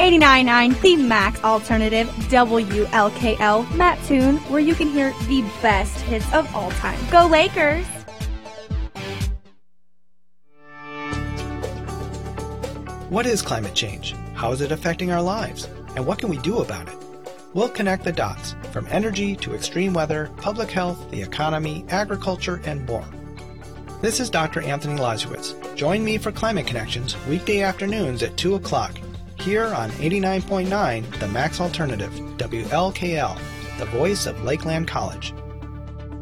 89.9 The Max Alternative, WLKL Mattoon, where you can hear the best hits of all time. Go Lakers! What is climate change? How is it affecting our lives? And what can we do about it? We'll connect the dots, from energy to extreme weather, public health, the economy, agriculture, and more. This is Dr. Anthony Lazarowitz. Join me for Climate Connections weekday afternoons at 2 o'clock here on 89.9 The Max Alternative, WLKL, the voice of Lakeland College.